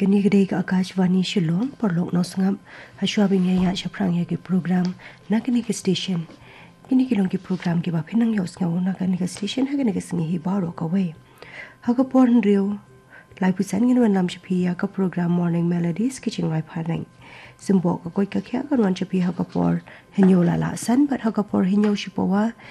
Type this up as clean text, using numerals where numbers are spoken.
Kini gede ke Akashvani Shillong perlok nosngam hashwabing ya shaprang ya ke program na kini ke station. Kini kilong ke program ke ba pinang yos ngaw na kini ke station ha kini ke singi hi baro ka we. Ha ka porn rio. Lai pusan ngin wan lam chapi ya ka program Morning Melodies kitchen rai phanang. Simbok ka koi ka kya ka wan chapi ha ka por hinyo la la san but ha ka por hinyo shipawa